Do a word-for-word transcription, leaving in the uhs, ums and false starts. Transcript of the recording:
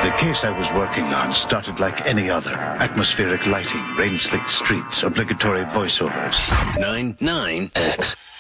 The case I was working on started like any other. Atmospheric lighting, rain-slicked streets, obligatory voiceovers. nine nine X.